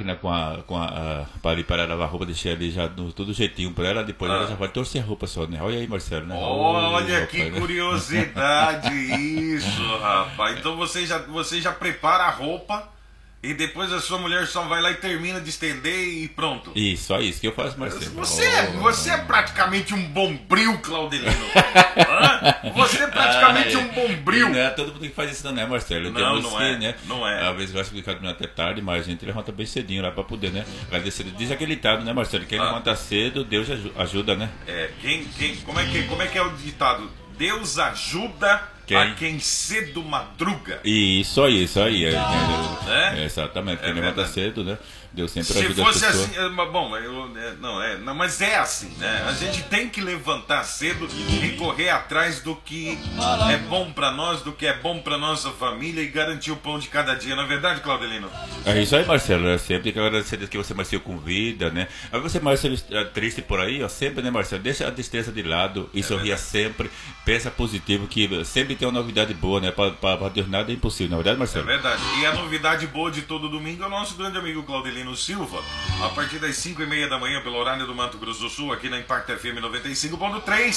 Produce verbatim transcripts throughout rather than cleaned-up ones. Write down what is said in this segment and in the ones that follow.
máquina com a, com a, a para ir para lavar roupa, deixei ali já no, tudo jeitinho para ela, depois ah. ela já vai torcer a roupa só, né? Olha aí, Marcelo, né? Olha oh, que rapaz, curiosidade né? Isso, rapaz. Então você já, você já prepara a roupa e depois a sua mulher só vai lá e termina de estender e pronto. Isso, só isso que eu faço, Marcelo. Você, oh. você é praticamente um bombril, Claudelino. Você é praticamente Ai, um bombril. Não é todo mundo que faz isso, não é, Marcelo? Não, não que, é. Né? Não é. Às vezes gosta de ficar dormindo até tarde, mas a gente levanta bem cedinho lá pra poder, né? Agradecer. Diz aquele ditado, né, Marcelo? Quem ah. levanta cedo, Deus ajuda, né? É, quem, quem, como, é que, como é que é o ditado? Deus ajuda quem? A quem cedo madruga. Isso aí, isso aí. É, é? É, exatamente. Quem é levanta verdade. cedo, né? Deus sempre Se ajuda fosse as pessoas. assim, bom, eu, não é, não, mas é assim, né? A gente tem que levantar cedo e correr atrás do que é bom pra nós, do que é bom pra nossa família e garantir o pão de cada dia, não é verdade, Claudelino? É isso aí, Marcelo. É sempre que agradecer que você, Marcelo, com vida, né? Aí você, Marcelo, é triste por aí, ó, sempre, né, Marcelo? Deixa a tristeza de lado e é sorria verdade. sempre, pensa positivo, que sempre tem uma novidade boa, né? Pra, pra, pra Deus nada é impossível, não é verdade, Marcelo? É verdade. E a novidade boa de todo domingo é o nosso grande amigo Claudelino Silva, a partir das cinco e meia da manhã, pelo horário do Mato Grosso do Sul, aqui na Impacto F M noventa e cinco ponto três.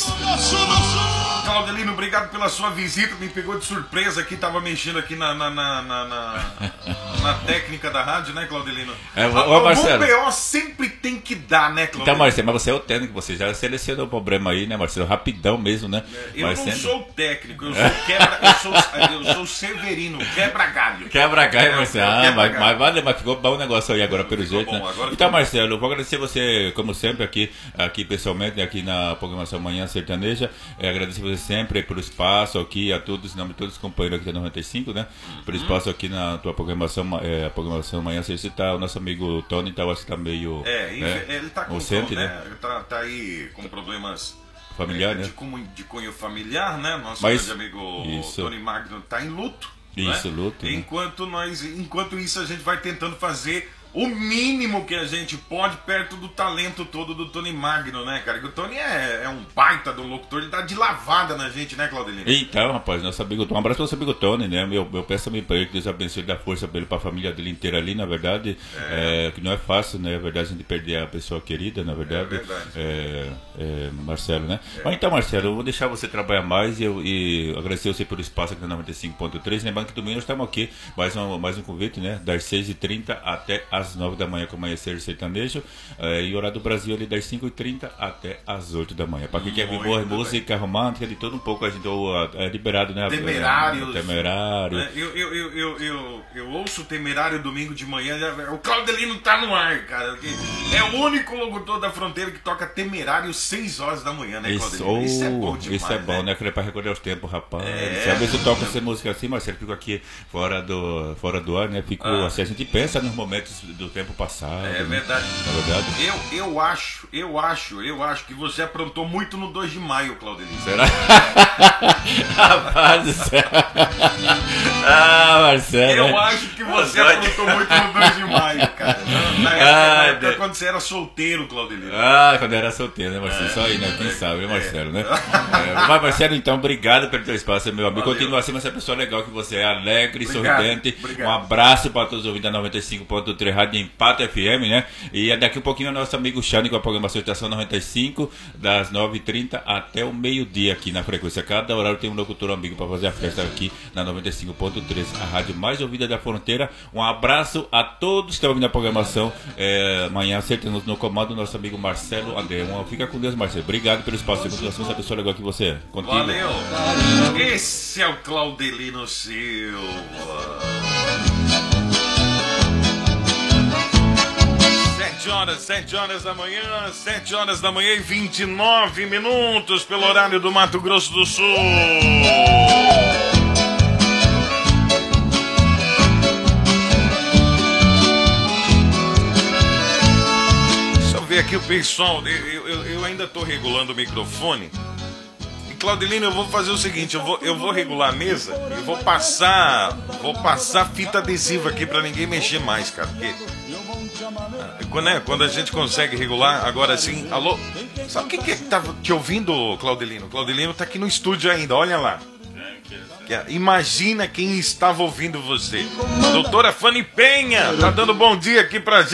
Claudelino, obrigado pela sua visita, me pegou de surpresa aqui, tava mexendo aqui na, na, na, na, na, na técnica da rádio, né, Claudelino? É, o Marcelo, o P O sempre tem que dar, né, Claudelino? Então, Marcelo, mas você é o técnico, você já selecionou o problema aí, né, Marcelo? Rapidão mesmo, né? É, eu mas não sempre... sou técnico, eu sou quebra, eu sou, eu sou Severino, quebra-galho. Quebra-galho, Marcelo. Ah, quebra mas, mas, mas, mas ficou bom o negócio aí agora, pelo jeito, bom, né? Agora então, Marcelo, eu vou agradecer você, como sempre, aqui, aqui pessoalmente, aqui na programação Manhã Sertaneja. É, agradecer você sempre pelo espaço aqui, a todos, em nome de todos os companheiros aqui da noventa e cinco, né? Pelo espaço aqui na tua programação, é, a programação Manhã Sertaneja. Tá, o nosso amigo Tony, tá, eu acho que tá meio... É, né, ele tá com ausente, né? né? Ele tá, tá aí com problemas... Familiar, é, né? De, cunho, de cunho familiar, né? Nosso Mas, grande amigo isso. Tony Magno tá em luto. Isso, né? luto. Enquanto, nós, enquanto isso, a gente vai tentando fazer o mínimo que a gente pode perto do talento todo do Tony Magno, né, cara? Que o Tony é, é um baita do locutor, ele dá de lavada na gente, né, Claudelino? Então, rapaz, nosso amigo Tony, um abraço pro nosso amigo Tony, né? Meu, meu pensamento pra ele, que Deus abençoe e dá força pra ele, pra família dele inteira ali, na verdade. É. É, que não é fácil, né? É verdade, a gente perder a pessoa querida, na verdade. É verdade. É, é, Marcelo, né? É. Mas então, Marcelo, eu vou deixar você trabalhar mais e, eu, e agradecer você pelo espaço aqui na noventa e cinco ponto três. Lembrando que domingo nós estamos aqui, mais um, mais um convite, né? Das seis e trinta até as nove da manhã, com Amanhecer Sertanejo, é, e horário do Brasil ali das cinco e trinta até as oito da manhã. Para quem quer ver boa música romântica, de todo um pouco, a gente é liberado, né? Temerários. Temerário. É, eu, eu, eu, eu, eu, eu ouço o Temerário domingo de manhã, o Claudelino tá no ar, cara. É o único locutor da fronteira que toca Temerário seis horas da manhã, né, Claudelino? Isso, isso é bom demais, Isso é bom, né? né? Para recordar os tempos, rapaz. É, às vezes eu toco essa música assim, mas fico aqui fora do, fora do ar, né? Fico ah. assim, a gente pensa nos momentos do tempo passado. É verdade. É verdade. Eu, eu acho, eu acho, eu acho que você aprontou muito no dois de maio, Claudelino. Será? Rapaz do céu. Ah, Marcelo. Eu acho que você aprontou muito no dois de maio, cara. Na época, ah, na época de... quando você era solteiro, Claudelino. Ah, quando eu era solteiro, né, Marcelo? É, Só aí, né? Quem é, sabe, né, Marcelo, é. né? É, mas, Marcelo, então, obrigado pelo teu espaço, meu amigo. Valeu. Continua assim, mas é uma pessoa legal que você é, alegre, obrigado, sorridente. Obrigado. Um abraço para todos os ouvintes da noventa e cinco ponto três Rádio Impacto F M, né? E daqui um pouquinho o nosso amigo Xane com a programação Estação noventa e cinco, das nove e trinta até o meio-dia aqui na frequência. Cada horário tem um locutor amigo para fazer a festa aqui na noventa e cinco ponto três, a rádio mais ouvida da fronteira. Um abraço a todos que estão ouvindo a programação. É, amanhã, acertando no comando, o nosso amigo Marcelo André. Um, fica com Deus, Marcelo. Obrigado pelo espaço de continuação, essa pessoa legal que você é. Contigo. Valeu. Esse é o Claudelino Silva. Sete horas, sete horas da manhã, sete horas da manhã e vinte e nove minutos pelo horário do Mato Grosso do Sul. Deixa eu ver aqui o pessoal, eu, eu, eu ainda estou regulando o microfone. E Claudelino, eu vou fazer o seguinte, eu vou, eu vou regular a mesa e vou passar, vou passar fita adesiva aqui para ninguém mexer mais, cara, porque... Quando, é, quando a gente consegue regular, agora sim, alô, sabe o que que é que tá te ouvindo, Claudelino? Claudelino tá aqui no estúdio ainda, olha lá. Imagina quem estava ouvindo você. Doutora Fanny Penha tá dando bom dia aqui pra gente.